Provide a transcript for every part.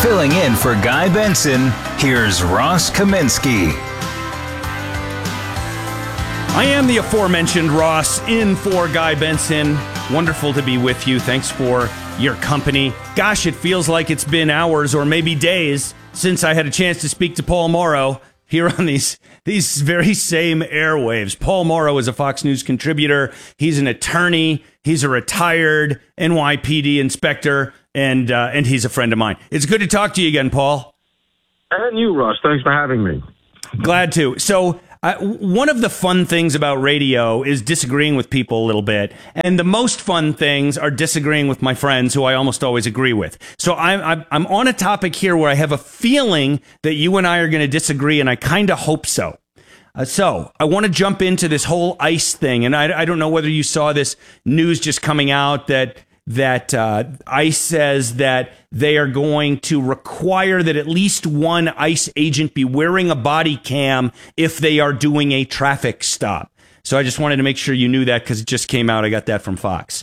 Filling in for Guy Benson, here's Ross Kaminsky. I am the aforementioned Ross, in for Guy Benson. Wonderful to be with you. Thanks for your company. Gosh, it feels like it's been hours or maybe days since I had a chance to speak to Paul Mauro here on these very same airwaves. Paul Mauro is a Fox News contributor. He's an attorney. He's a retired NYPD inspector, and he's a friend of mine. It's good to talk to you again, Paul. And you, Russ. Thanks for having me. Glad to. So one of the fun things about radio is disagreeing with people a little bit. And the most fun things are disagreeing with my friends who I almost always agree with. So I'm on a topic here where I have a feeling that you and I are going to disagree, and I kind of hope so. So I want to jump into this whole ICE thing. And I don't know whether you saw this news just coming out that ICE says that they are going to require that at least one ICE agent be wearing a body cam if they are doing a traffic stop. So I just wanted to make sure you knew that because it just came out. I got that from Fox.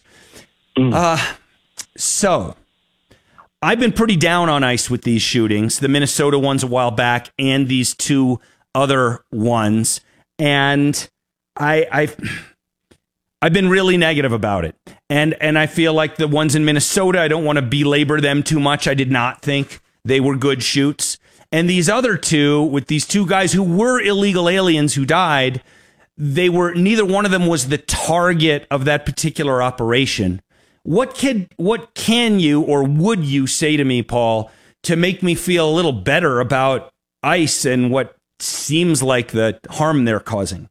So I've been pretty down on ICE with these shootings, the Minnesota ones a while back and these two other ones. And I've been really negative about it. And I feel like the ones in Minnesota, I don't want to belabor them too much. I did not think they were good shoots. And these other two, with these two guys who were illegal aliens who died, neither one of them was the target of that particular operation. What can you or would you say to me, Paul, to make me feel a little better about ICE and what seems like the harm they're causing?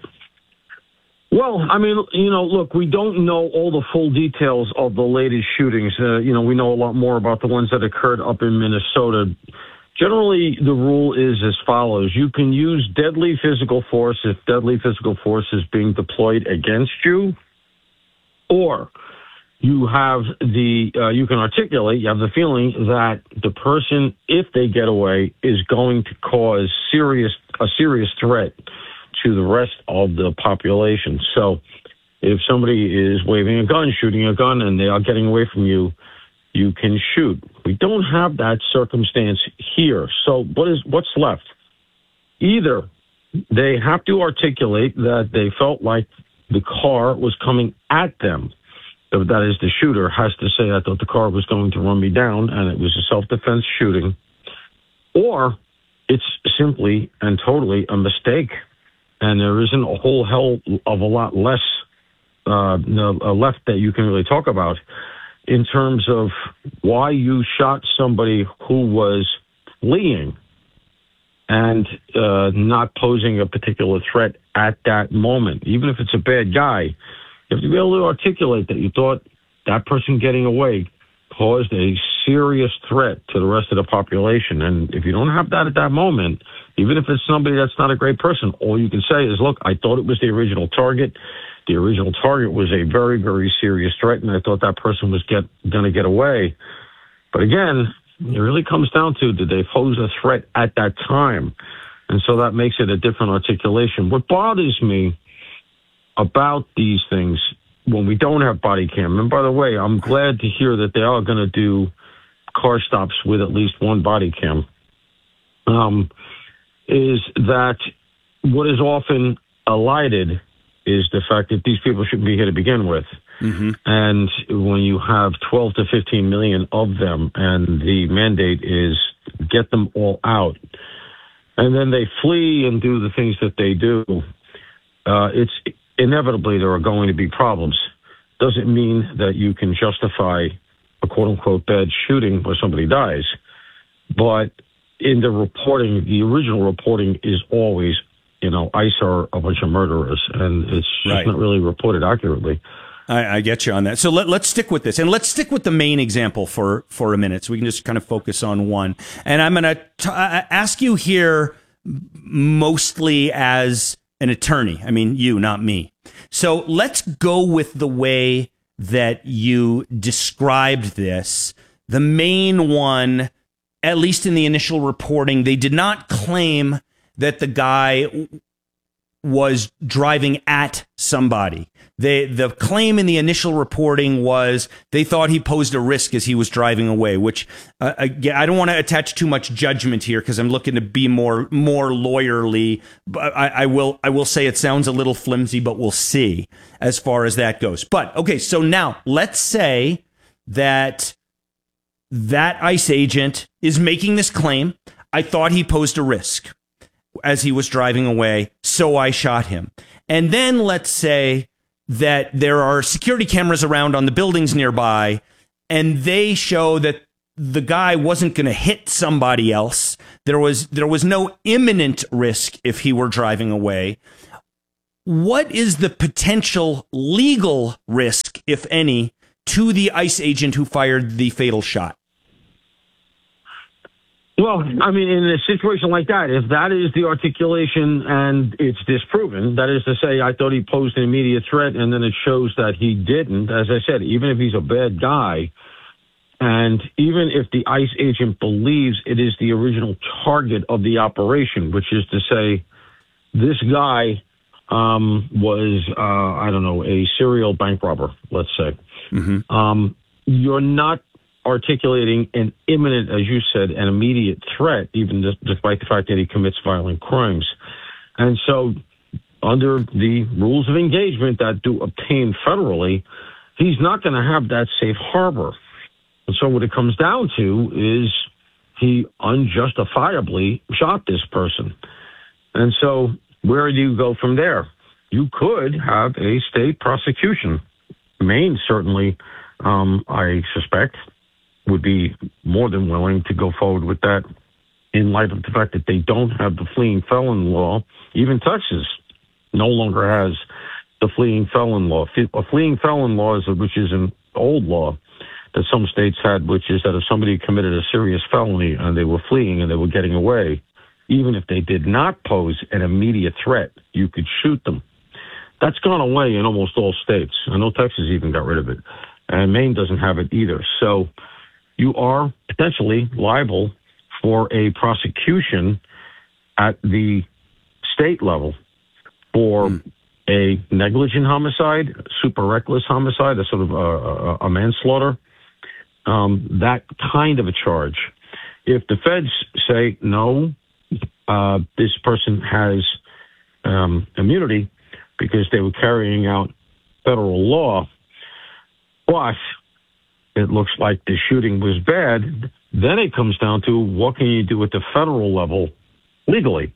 Well, I mean, look, we don't know all the full details of the latest shootings. We know a lot more about the ones that occurred up in Minnesota. Generally, the rule is as follows. You can use deadly physical force if deadly physical force is being deployed against you, or you have you can articulate, you have the feeling that the person, if they get away, is going to cause a serious threat to the rest of the population. So if somebody is waving a gun, shooting a gun, and they are getting away from you, you can shoot. We don't have that circumstance here. So what's left? Either they have to articulate that they felt like the car was coming at them. That is, the shooter has to say, I thought the car was going to run me down, and it was a self-defense shooting. Or it's simply and totally a mistake. And there isn't a whole hell of a lot less left that you can really talk about in terms of why you shot somebody who was fleeing and not posing a particular threat at that moment. Even if it's a bad guy, you have to be able to articulate that you thought that person getting away posed a serious threat to the rest of the population. And if you don't have that at that moment, even if it's somebody that's not a great person, all you can say is, look, I thought it was the original target. The original target was a very, very serious threat, and I thought that person was going to get away. But again, it really comes down to, did they pose a threat at that time? And so that makes it a different articulation. What bothers me about these things when we don't have body cam, and by the way, I'm glad to hear that they are going to do car stops with at least one body cam, is that what is often elided is the fact that these people shouldn't be here to begin with. Mm-hmm. And when you have 12 to 15 million of them, and the mandate is get them all out, and then they flee and do the things that they do, it's inevitably there are going to be problems. Doesn't mean that you can justify a quote-unquote bad shooting where somebody dies. But in the reporting, the original reporting is always, ICE are a bunch of murderers, and it's just not really reported accurately. I get you on that. So let's stick with this, and let's stick with the main example for a minute, so we can just kind of focus on one. And I'm going to ask you here mostly as an attorney. I mean, you, not me. So let's go with the way that you described this. The main one, at least in the initial reporting, they did not claim that the guy was driving at somebody. The claim in the initial reporting was they thought he posed a risk as he was driving away, which again, I don't want to attach too much judgment here because I'm looking to be more lawyerly. But I will say it sounds a little flimsy, but we'll see as far as that goes. But okay, so now let's say that ICE agent is making this claim. I thought he posed a risk as he was driving away, so I shot him. And then let's say that there are security cameras around on the buildings nearby, and they show that the guy wasn't going to hit somebody else. There was no imminent risk if he were driving away. What is the potential legal risk, if any, to the ICE agent who fired the fatal shot? Well, I mean, in a situation like that, if that is the articulation and it's disproven, that is to say, I thought he posed an immediate threat and then it shows that he didn't, as I said, even if he's a bad guy, and even if the ICE agent believes it is the original target of the operation, which is to say, this guy was, I don't know, a serial bank robber, let's say. Mm-hmm. You're not articulating an imminent, as you said, an immediate threat, even despite the fact that he commits violent crimes. And so under the rules of engagement that do obtain federally, he's not going to have that safe harbor. And so what it comes down to is he unjustifiably shot this person. And so where do you go from there? You could have a state prosecution. Maine certainly, I suspect, would be more than willing to go forward with that in light of the fact that they don't have the fleeing felon law. Even Texas no longer has the fleeing felon law. A fleeing felon law, which is an old law that some states had, which is that if somebody committed a serious felony and they were fleeing and they were getting away, even if they did not pose an immediate threat, you could shoot them. That's gone away in almost all states. I know Texas even got rid of it. And Maine doesn't have it either. So you are potentially liable for a prosecution at the state level for a negligent homicide, super reckless homicide, a sort of a manslaughter, that kind of a charge. If the feds say, no, this person has immunity because they were carrying out federal law, but it looks like the shooting was bad, then it comes down to what can you do at the federal level legally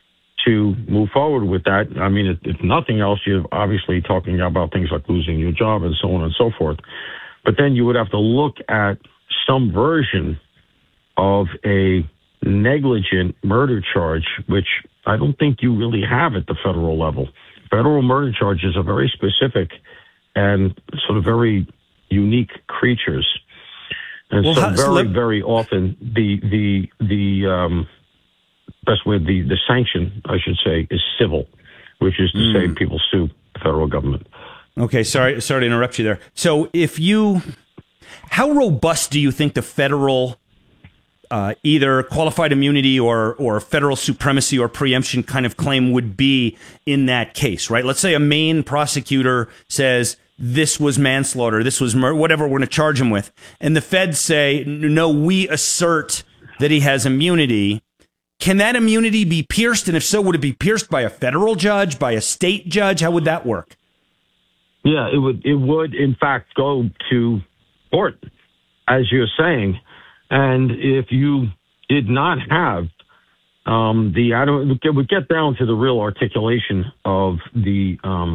to move forward with that. I mean, if nothing else, you're obviously talking about things like losing your job and so on and so forth. But then you would have to look at some version of a negligent murder charge, which I don't think you really have at the federal level. Federal murder charges are very specific and sort of very unique creatures. And very often the best way, the sanction, I should say, is civil, which is to say people sue the federal government. Okay, sorry to interrupt you there. So how robust do you think the federal either qualified immunity or federal supremacy or preemption kind of claim would be in that case, right? Let's say a Maine prosecutor says this was manslaughter, this was murder, whatever we're going to charge him with, and the feds say, no, we assert that he has immunity. Can that immunity be pierced? And if so, would it be pierced by a federal judge, by a state judge? How would that work? Yeah, it would in fact go to court, as you're saying. And if you did not have it would get down to the real articulation of the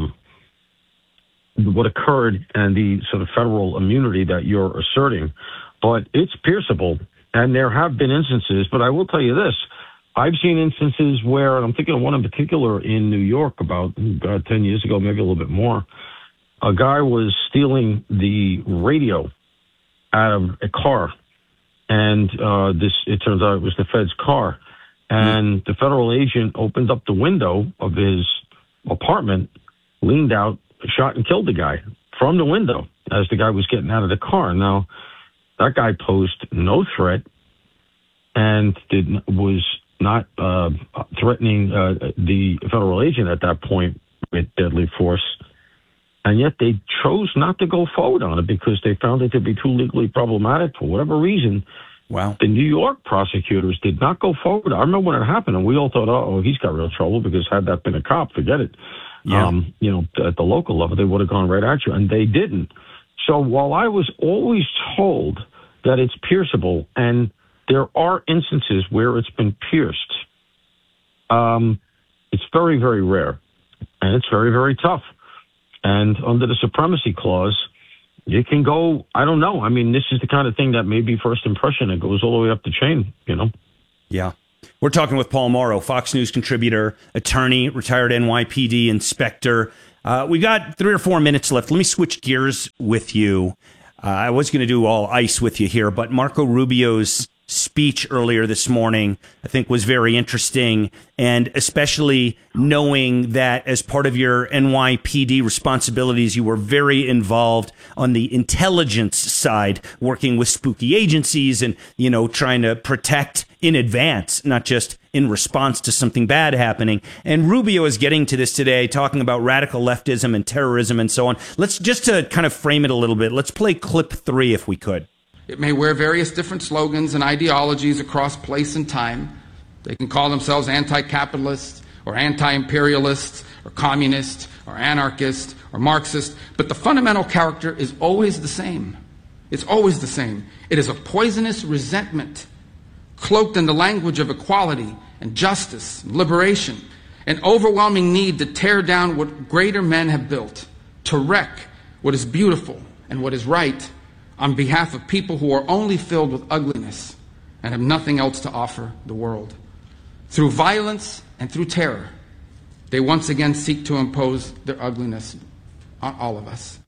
what occurred and the sort of federal immunity that you're asserting. But it's pierceable, and there have been instances. But I will tell you this. I've seen instances where, and I'm thinking of one in particular in New York about 10 years ago, maybe a little bit more. A guy was stealing the radio out of a car. And it turns out it was the Fed's car. And the federal agent opened up the window of his apartment, leaned out, shot and killed the guy from the window as the guy was getting out of the car. Now, that guy posed no threat and was not threatening the federal agent at that point with deadly force. And yet they chose not to go forward on it because they found it to be too legally problematic for whatever reason. Wow. The New York prosecutors did not go forward. I remember when it happened, and we all thought, oh, he's got real trouble, because had that been a cop, forget it. Yeah. At the local level, they would have gone right at you, and they didn't. So while I was always told that it's pierceable, and there are instances where it's been pierced, it's very, very rare, and it's very, very tough. And under the supremacy clause, you can go, I don't know. I mean, this is the kind of thing that may be first impression. It goes all the way up the chain, Yeah. We're talking with Paul Mauro, Fox News contributor, attorney, retired NYPD inspector. We got 3 or 4 minutes left. Let me switch gears with you. I was going to do all ICE with you here, but Marco Rubio's speech earlier this morning, I think, was very interesting, and especially knowing that as part of your NYPD responsibilities, you were very involved on the intelligence side, working with spooky agencies and, trying to protect in advance, not just in response to something bad happening. And Rubio is getting to this today, talking about radical leftism and terrorism and so on. Let's just to kind of frame it a little bit. Let's play clip 3 if we could. It may wear various different slogans and ideologies across place and time. They can call themselves anti-capitalist or anti-imperialist or communist or anarchist or Marxist, but the fundamental character is always the same. It's always the same. It is a poisonous resentment cloaked in the language of equality and justice and liberation, an overwhelming need to tear down what greater men have built, to wreck what is beautiful and what is right, on behalf of people who are only filled with ugliness and have nothing else to offer the world. Through violence and through terror, they once again seek to impose their ugliness on all of us.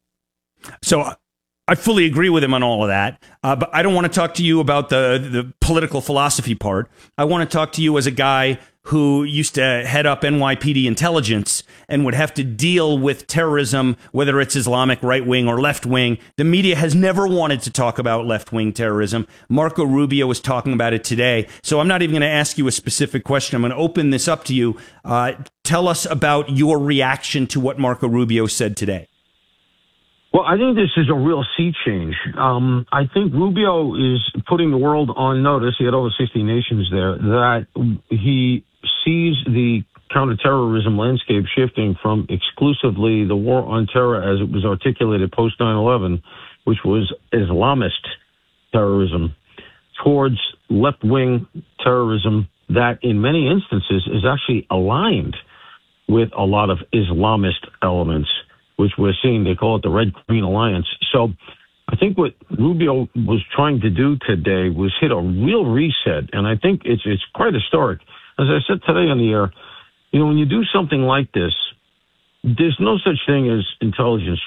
So I fully agree with him on all of that, but I don't want to talk to you about the political philosophy part. I want to talk to you as a guy who used to head up NYPD intelligence and would have to deal with terrorism, whether it's Islamic right-wing or left-wing. The media has never wanted to talk about left-wing terrorism. Marco Rubio was talking about it today. So I'm not even going to ask you a specific question. I'm going to open this up to you. Tell us about your reaction to what Marco Rubio said today. Well, I think this is a real sea change. I think Rubio is putting the world on notice. He had over 60 nations there, that he sees the counterterrorism landscape shifting from exclusively the war on terror as it was articulated post 9/11, which was Islamist terrorism, towards left-wing terrorism that in many instances is actually aligned with a lot of Islamist elements, which we're seeing. They call it the Red Green Alliance. So I think what Rubio was trying to do today was hit a real reset, and I think it's quite historic. As I said today on the air, when you do something like this, there's no such thing as intelligence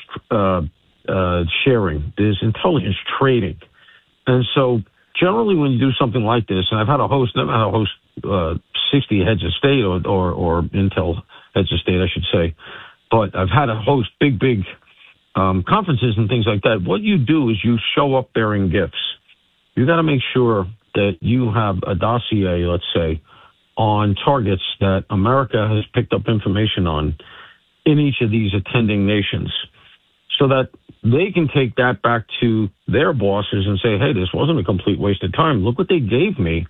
sharing. There's intelligence trading. And so generally when you do something like this, and I've had to host 60 heads of state or intel heads of state, I should say, but I've had to host big conferences and things like that. What you do is you show up bearing gifts. You got to make sure that you have a dossier, let's say, on targets that America has picked up information on in each of these attending nations, so that they can take that back to their bosses and say, hey, this wasn't a complete waste of time. Look what they gave me.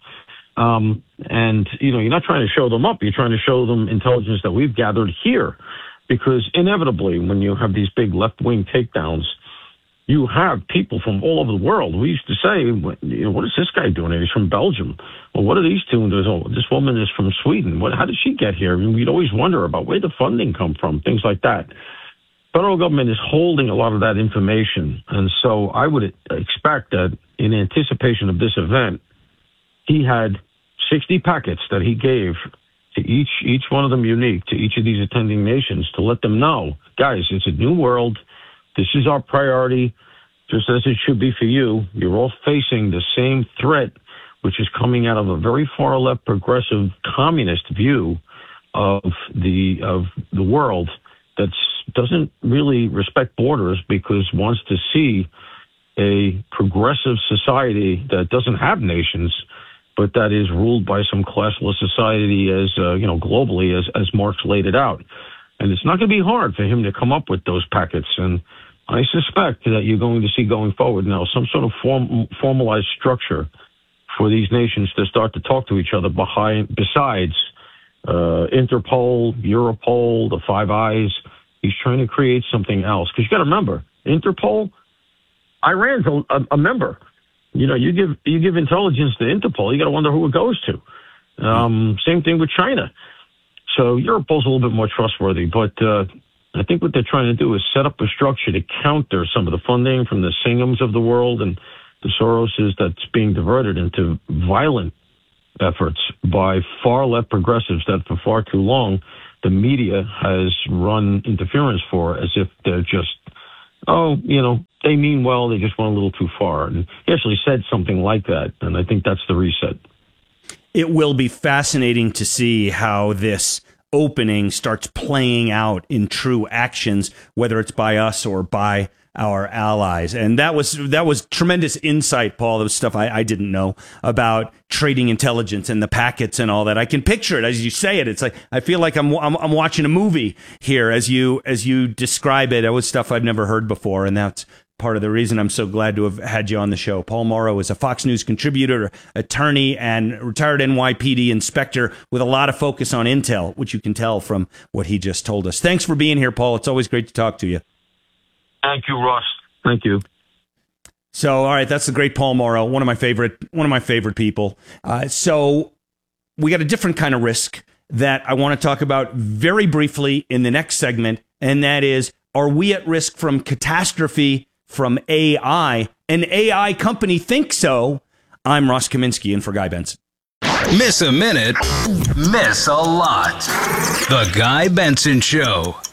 And, you're not trying to show them up. You're trying to show them intelligence that we've gathered here. Because inevitably, when you have these big left-wing takedowns, you have people from all over the world. We used to say, what is this guy doing? He's from Belgium. Well, what are these two? And this woman is from Sweden. How did she get here? I mean, we'd always wonder about where the funding come from, things like that. Federal government is holding a lot of that information. And so I would expect that in anticipation of this event, he had 60 packets that he gave to each one of them unique to each of these attending nations to let them know, guys, it's a new world. This is our priority, just as it should be for you. You're all facing the same threat, which is coming out of a very far left progressive communist view of the world that doesn't really respect borders, because wants to see a progressive society that doesn't have nations, but that is ruled by some classless society as, globally as Marx laid it out. And it's not going to be hard for him to come up with those packets. And I suspect that you're going to see going forward now some sort of formalized structure for these nations to start to talk to each other besides Interpol, Europol, the Five Eyes. He's trying to create something else. Because you got to remember, Interpol, Iran's a member. You give intelligence to Interpol, you got to wonder who it goes to. Same thing with China. So Europol's a little bit more trustworthy, but I think what they're trying to do is set up a structure to counter some of the funding from the Singhams of the world and the Soroses that's being diverted into violent efforts by far left progressives that for far too long the media has run interference for, as if they're just, they mean well, they just went a little too far. And he actually said something like that, and I think that's the reset. It will be fascinating to see how this opening starts playing out in true actions, whether it's by us or by our allies. And that was tremendous insight, Paul. That was stuff I didn't know about trading intelligence and the packets and all that. I can picture it as you say it. It's like I feel like I'm watching a movie here as you describe it. It was stuff I've never heard before, and that's part of the reason I'm so glad to have had you on the show. Paul Mauro is a Fox News contributor, attorney, and retired NYPD inspector with a lot of focus on intel, which you can tell from what he just told us. Thanks for being here, Paul. It's always great to talk to you. Thank you, Ross. Thank you. So, all right, that's the great Paul Mauro, one of my favorite people. So we got a different kind of risk that I want to talk about very briefly in the next segment, and that is, are we at risk from catastrophe from AI? An AI company thinks so. I'm Ross Kaminsky in for Guy Benson. Miss a minute, miss a lot. The Guy Benson Show.